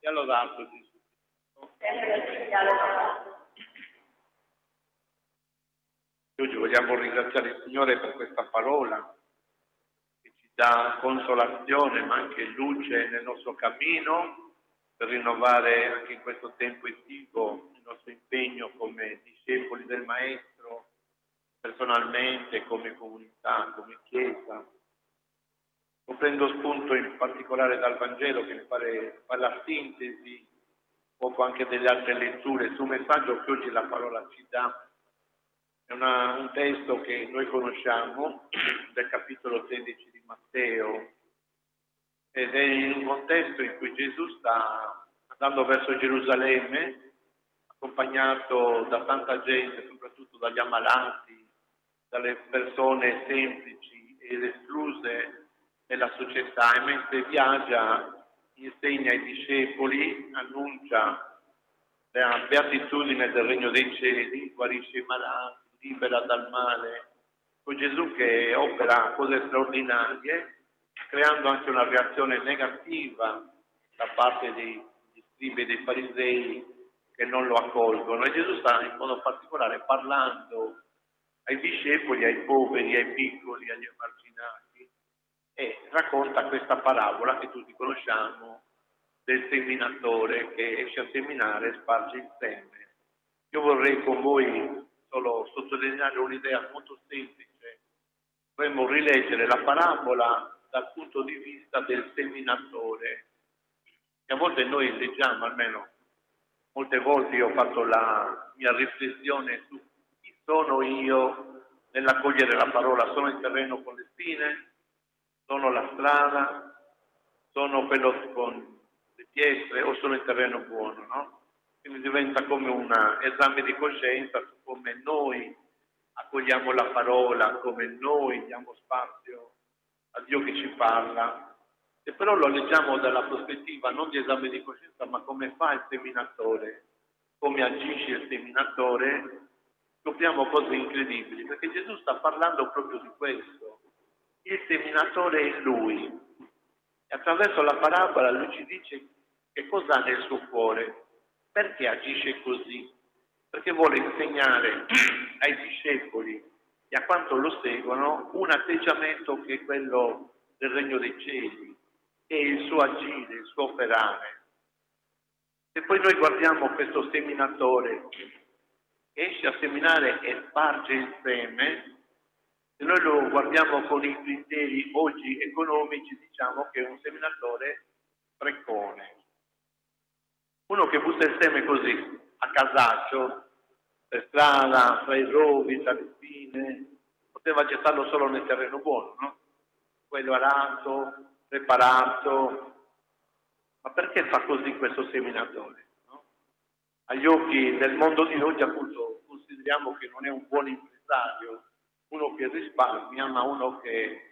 Sia lodato Gesù Cristo. Oggi vogliamo ringraziare il Signore per questa parola che ci dà consolazione ma anche luce nel nostro cammino per rinnovare anche in questo tempo estivo il nostro impegno come discepoli del Maestro, personalmente, come comunità, come Chiesa. Prendo spunto in particolare dal Vangelo che mi pare fa la sintesi, poco anche delle altre letture, su un messaggio che oggi la parola ci dà. È un testo che noi conosciamo, del capitolo 16 di Matteo, ed è in un contesto in cui Gesù sta andando verso Gerusalemme, accompagnato da tanta gente, soprattutto dagli ammalati, dalle persone semplici ed escluse nella società, e mentre viaggia insegna ai discepoli, annuncia la beatitudine del regno dei cieli, guarisce i malati, libera dal male, con Gesù che opera cose straordinarie, creando anche una reazione negativa da parte dei scribi e dei farisei che non lo accolgono. E Gesù sta in modo particolare parlando ai discepoli, ai poveri, ai piccoli, agli emarginati, e racconta questa parabola che tutti conosciamo del seminatore che esce a seminare e sparge il seme. Io vorrei con voi solo sottolineare un'idea molto semplice. Dovremmo rileggere la parabola dal punto di vista del seminatore, che a volte noi leggiamo, almeno molte volte io ho fatto la mia riflessione su chi sono io nell'accogliere la parola. Sono in terreno con le spine? Sono la strada? Sono quello con le pietre o sono in terreno buono, no? Quindi diventa come un esame di coscienza su come noi accogliamo la parola, come noi diamo spazio a Dio che ci parla. Se però lo leggiamo dalla prospettiva non di esame di coscienza, ma come fa il seminatore, come agisce il seminatore, scopriamo cose incredibili, perché Gesù sta parlando proprio di questo. Il seminatore è Lui, e attraverso la parabola Lui ci dice che cosa ha nel suo cuore, perché agisce così, perché vuole insegnare ai discepoli e a quanto lo seguono un atteggiamento che è quello del regno dei cieli, che è il suo agire, il suo operare. Se poi noi guardiamo questo seminatore che esce a seminare e sparge il seme, se noi lo guardiamo con i criteri oggi economici, diciamo che è un seminatore sprecone. Uno che butta il seme così, a casaccio, per strada, tra i rovi, tra le spine, poteva gettarlo solo nel terreno buono, no? Quello arato, preparato. Ma perché fa così questo seminatore? No? Agli occhi del mondo di oggi, appunto, consideriamo che non è un buon impresario, uno che risparmia, ma uno che